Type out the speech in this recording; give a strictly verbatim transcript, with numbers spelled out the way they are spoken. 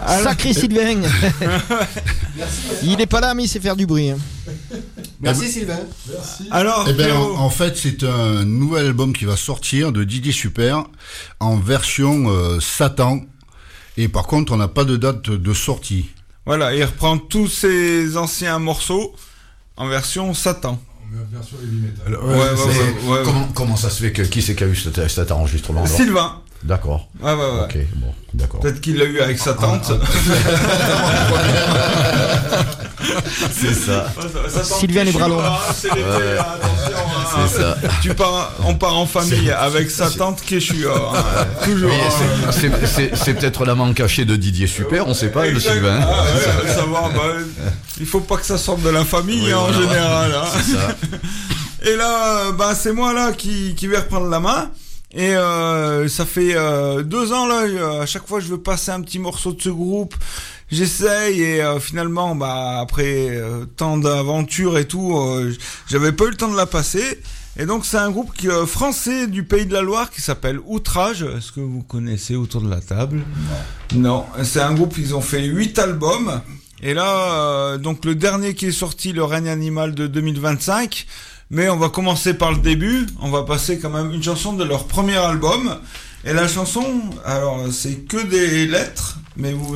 Alors... Sacré Sylvain. Il n'est pas là, mais il sait faire du bruit. Hein. Merci eh Sylvain. Merci. Alors, eh ben, en, en fait, c'est un nouvel album qui va sortir de Didier Super en version euh, Satan. Et par contre, on n'a pas de date de sortie. Voilà, il reprend tous ses anciens morceaux en version Satan. Version heavy metal. Ouais, ouais, ouais, ouais, comment, ouais. comment ça se fait que qui c'est qui a eu cet, cet enregistrement? Sylvain. D'accord. Ouais, ouais, ouais. Ok, bon, d'accord. Peut-être qu'il l'a eu avec sa tante. C'est ça. ça Sylvain les bras longs. C'est l'été, ouais. Attention. Hein. C'est ça. Tu pars, on part en famille avec sa tante Kéchua. Hein. Toujours. Hein. C'est, c'est, c'est, c'est peut-être l'amant caché de Didier Super, on sait pas, exact. De Sylvain. Ah, ouais, savoir, bah, il faut pas que ça sorte de la famille oui, hein, en voilà. général. Hein. C'est ça. Et là, bah, c'est moi là qui, qui vais reprendre la main. Et euh, ça fait euh, deux ans là, à chaque fois je veux passer un petit morceau de ce groupe, j'essaye et euh, finalement bah après euh, tant d'aventures et tout, euh, j'avais pas eu le temps de la passer. Et donc c'est un groupe qui, euh, français du Pays de la Loire qui s'appelle Outrage. Est-ce que vous connaissez autour de la table? Non. Non, c'est un groupe, ils ont fait huit albums. Et là, euh, donc le dernier qui est sorti, Le règne animal de deux mille vingt-cinq. Mais on va commencer par le début. On va passer quand même une chanson de leur premier album. Et la chanson, alors c'est que des lettres, mais vous